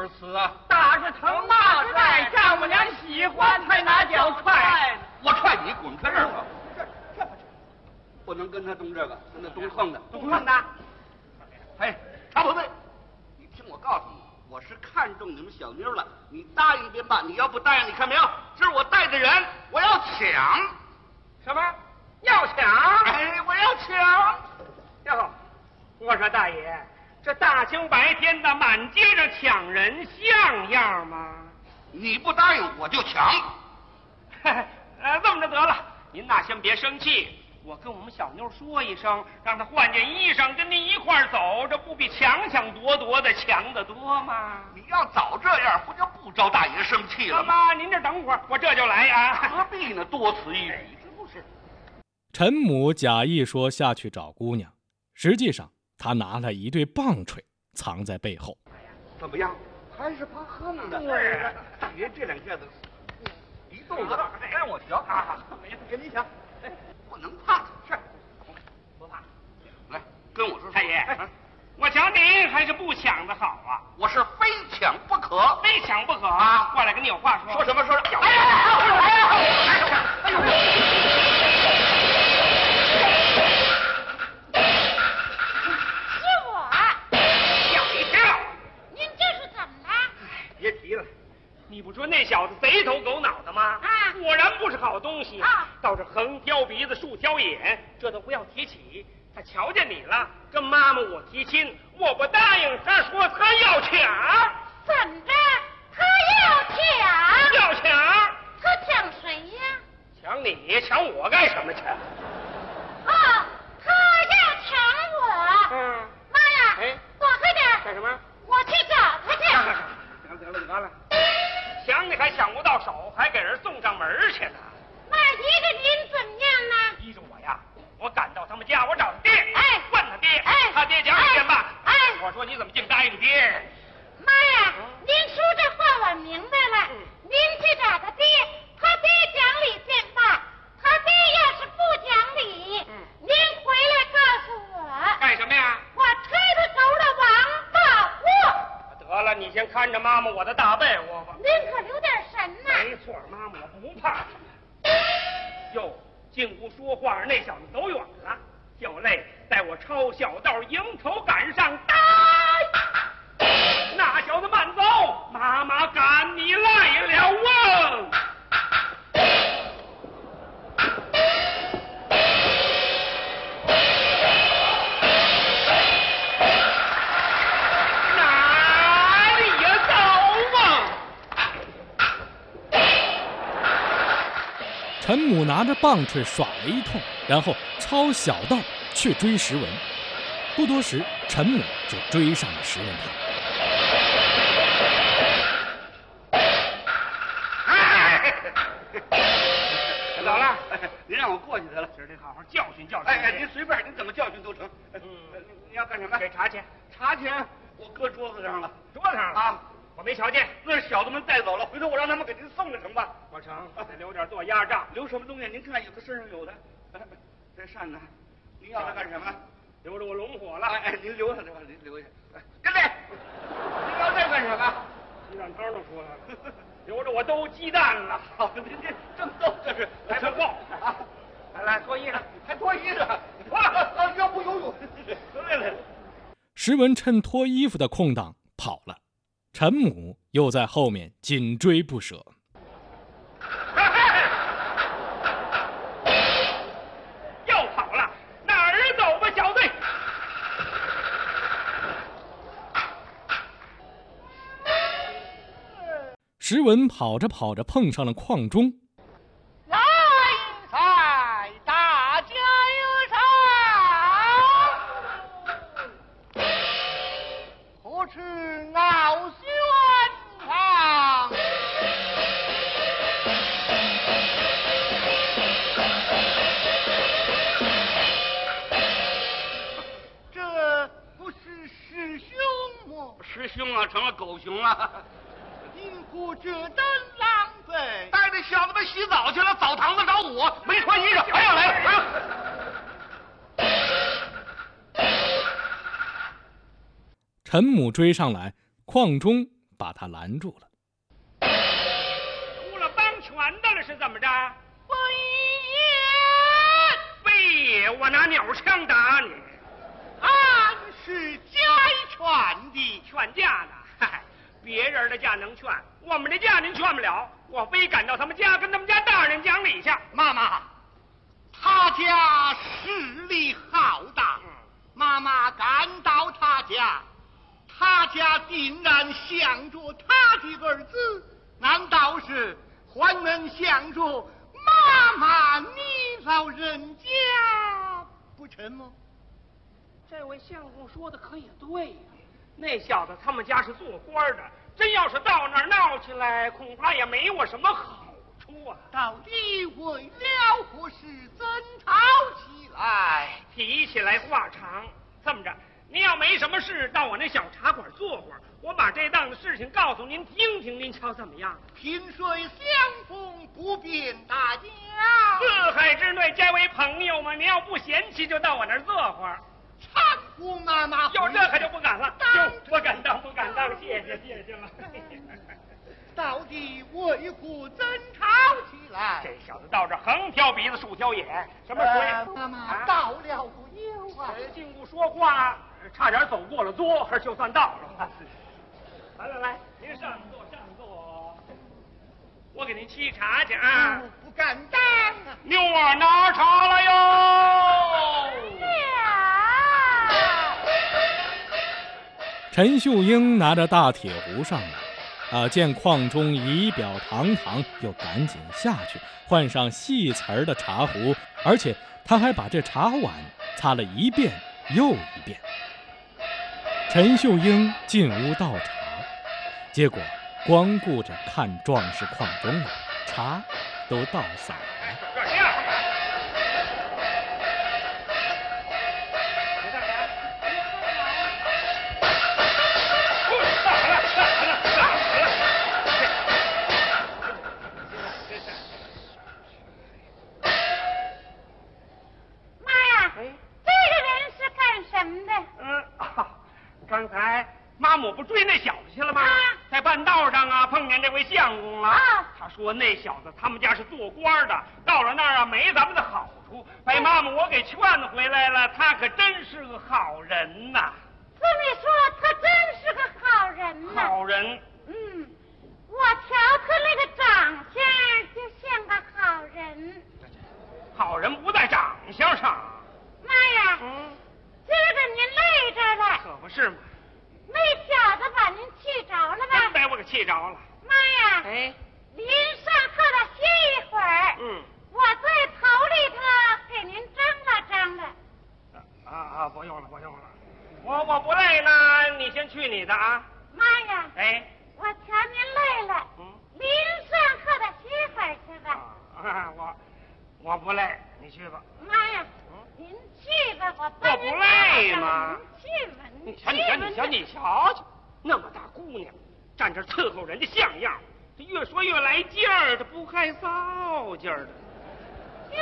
就是死啊！ 打是疼，骂是爱，丈母娘喜欢才拿脚踹。 我踹你，滚开这儿吧！这不能跟他动这个，跟他动横的， 动横的。 哎，常宝贝，你听我告诉你，我是看中你们小妞了，你答应便罢，你要不答应，你看没有？这是我带的人，我要抢。 什么？要抢？ 哎，我要抢。 哟，我说大爷，这大清白天的满街上抢人像样吗？ 你不答应我就抢。 这么着得了，您呐先别生气，我跟我们小妞说一声，让她换件衣裳跟您一块儿走，这不比抢抢夺夺的强得多吗？ 你要早这样，不就不招大爷生气了吗？ 妈，您这等会儿，我这就来啊。 何必呢？多此一举，是不是？ 陈母假意说下去找姑娘，实际上他拿了一对棒槌藏在背后。 怎么样？还是怕横的。对，大爷这两下子一动作，让我瞧啊！跟你抢，不能怕他，是不怕。 来，跟我说， 太爷，我抢你还是不抢的好啊？ 我是非抢不可， 非抢不可啊！ 过来跟你有话说。 说什么？说什么？ 哎呀！别提了，你不说那小子贼头狗脑的吗？ 啊， 果然不是好东西啊！ 倒是横挑鼻子竖挑眼，这都不要提起。他瞧见你了，跟妈妈我提亲，我不答应，他说他要抢。 怎着？他要抢？ 要抢？ 他抢谁呀？ 抢你？抢我干什么去？ 哦，他要抢我。妈呀！ 哎， 躲开点！ 干什么？ 我去找他去。 得了，抢你还抢不到手，还给人送上门去呢。 那依着您怎么样呢？ 依着我呀，我赶到他们家，我找他爹，问他爹，他爹讲一遍吧。我说你怎么净答应爹？ 妈呀，您说这话我明白了。您去找他爹，他爹讲理便罢，他爹要是不讲理，您回来告诉我。 干什么呀？ 我推他走了王八货。 得了，你先看着妈妈我的大被窝吧。 您可留点神呐。 没错，妈妈我不怕。哟，进屋说话那小子走远了，小泪带我抄小道迎头赶上，呆！那小子慢走，妈妈赶你来了啊！ 陈母拿着棒槌耍了一通，然后抄小道去追石文。不多时，陈母就追上了石文堂。 走了， 您让我过去得了， 今儿得好好教训教训。 哎，您随便，您怎么教训都成。你要干什么？ 给茶钱。 茶钱我搁桌子上了。 桌子上了啊？我没瞧见， 那是小子们带走了，回头我让他们给您送了成吧？ 我成，得留点做压账。 留什么东西？您看，有的身上有的。这扇呢？您要它干什么？ 留着我龙火了。 您留下这吧，您留下。跟来，您要这干什么？ 鸡蛋汤都出来了，留着我兜鸡蛋了。 好，您这正逗这是， 来不够啊！来脱衣裳， 还脱衣裳，要不游泳？来。 石文趁脱衣服的空档跑了，陈母又在后面紧追不舍。 又跑了，哪儿走吧，小子？ 石文跑着跑着碰上了邝忠。 来财，大家有赏，何处傲轩堂？这不是师兄吗？ 师兄啊，成了狗熊了。 因何这等狼狈？ 带着小子们洗澡去了，澡堂子找我，没穿衣裳，还要来。 陈母追上来，邝忠把他拦住了。 出了帮拳的了是怎么着？非也，我拿鸟枪打你。 俺是家劝的， 劝架呢？嗨，别人的架能劝，我们的架您劝不了。我非赶到他们家，跟他们家大人讲理去。 妈妈，他家势力浩大，妈妈赶到他家，他家定然想着他的儿子，难道是还能想着妈妈你老人家不成吗？ 这位相公说的可也对呀，那小子他们家是做官的，真要是到那儿闹起来，恐怕也没我什么好处啊。 到底为了何事争吵起来？ 提起来话长，这么着，您要没什么事，到我那小茶馆坐会儿，我把这档子事情告诉您听听，您瞧怎么样？ 萍水相逢不便大家， 四海之内皆为朋友嘛。您要不嫌弃，就到我那儿坐会儿。 搀扶妈妈。 就这可就不敢了，不敢当，谢谢了。 到底为何争吵起来？ 这小子到这横挑鼻子竖挑眼，什么鬼？ 妈妈到了不久啊！ 进屋说话，差点走过了桌，就算到了。来，您上座，我给您沏茶去啊。 不敢当。 妞儿拿茶来哟。 陈秀英拿着大铁壶上来，见矿中仪表堂堂，又赶紧下去换上细瓷的茶壶，而且他还把这茶碗擦了一遍又一遍。陈秀英进屋倒茶，结果光顾着看壮士矿中了，茶都倒洒了。 刚才妈母不追那小子去了吗？在半道上啊，碰见这位相公了。他说那小子他们家是做官的，到了那儿啊没咱们的好处，把妈母我给劝回来了。他可真是个好人呐！ 这么说，他真是个好人呐。 好人。 我瞧他那个长相就像个好人。 好人不在长相上。 妈呀！今儿个您累着了。 可不是嘛。 那小子把您气着了吧？ 真把我给气着了。 妈呀！您上课了歇一会儿。我在头里头给您张了。 不用了。我不累呢，你先去你的啊。 妈呀！我瞧您累了。您上课的歇会儿去吧。 我不累，你去吧。 妈呀！您去吧，我帮您。 我不累吗？ 你瞧，那么大姑娘，站这伺候人家像样，这越说越来劲儿，这不害臊劲儿的。 哟，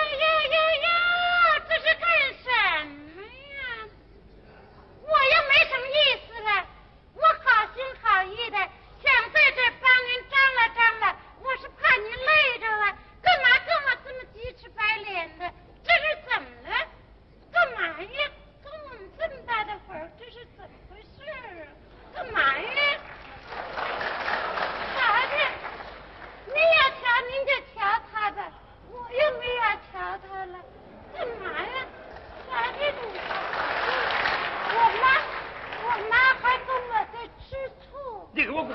这是干什么呀？我又没什么意思了，我好心好意的想在这帮您张了，我是怕您累着了，干嘛跟我这么鸡翅白脸的？这是怎么了？干嘛呀？跟我们这么大的会儿，这是怎么回事啊？干嘛呀？啥的？您要瞧您就瞧他吧，我又没要瞧他了。干嘛呀？啥的？我妈还跟我在吃醋。 你给我滚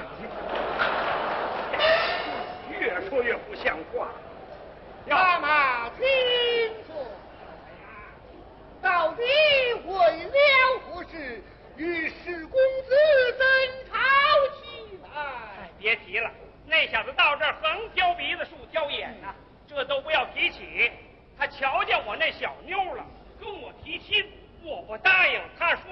去！越说越不像话。 妈妈听说，到底为了何事与史公子争吵起来？ 别提了，那小子到这儿横挑鼻子竖挑眼呐，这都不要提起。他瞧见我那小妞了，跟我提亲，我不答应，他